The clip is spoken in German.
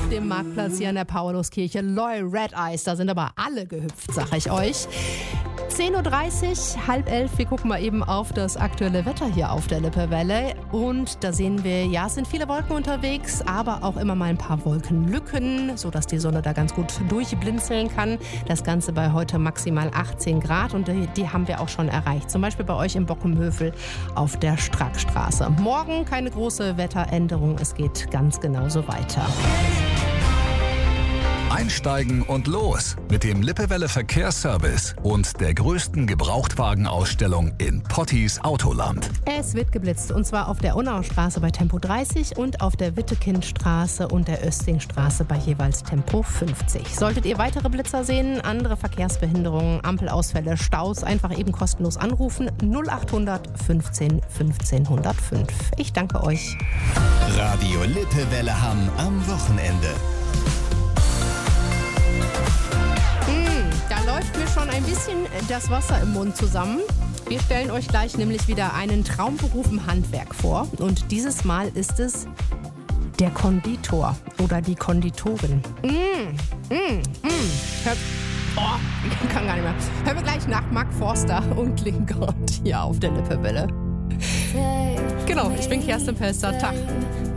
auf dem Marktplatz hier in der Pauluskirche. Loy Red Eyes, da sind aber alle gehüpft, sag ich euch. 10.30 Uhr, halb 11. Wir gucken mal eben auf das aktuelle Wetter hier auf der Lippewelle. Und da sehen wir, ja, es sind viele Wolken unterwegs, aber auch immer mal ein paar Wolkenlücken, sodass die Sonne da ganz gut durchblinzeln kann. Das Ganze bei heute maximal 18 Grad und die haben wir auch schon erreicht. Zum Beispiel bei euch im Bockenhövel auf der Strackstraße. Morgen keine große Wetteränderung, es geht ganz genauso weiter. Einsteigen und los mit dem Lippewelle Verkehrsservice und der größten Gebrauchtwagenausstellung in Pottis Autoland. Es wird geblitzt und zwar auf der Unaustraße bei Tempo 30 und auf der Wittekindstraße und der Östingstraße bei jeweils Tempo 50. Solltet ihr weitere Blitzer sehen, andere Verkehrsbehinderungen, Ampelausfälle, Staus, einfach eben kostenlos anrufen 0800 15 15 105. Ich danke euch. Radio Lippewelle Hamm am Wochenende. Da läuft mir schon ein bisschen das Wasser im Mund zusammen. Wir stellen euch gleich nämlich wieder einen Traumberuf im Handwerk vor. Und dieses Mal ist es der Konditor oder die Konditorin. Ich kann gar nicht mehr. Hören wir gleich nach Mark Forster und Klingort hier auf der Lippewelle. Genau, ich bin Kerstin Pelster. Tag.